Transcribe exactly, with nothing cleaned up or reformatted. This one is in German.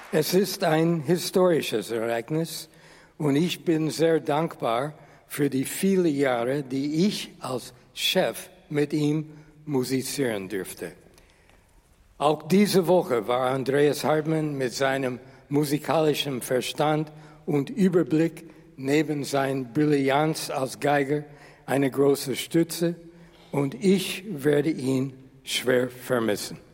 Es ist ein historisches Ereignis und ich bin sehr dankbar für die vielen Jahre, die ich als Chef mit ihm musizieren dürfte. Auch diese Woche war Andreas Hartmann mit seinem musikalischen Verstand und Überblick neben seiner Brillanz als Geiger eine große Stütze und ich werde ihn schwer vermissen.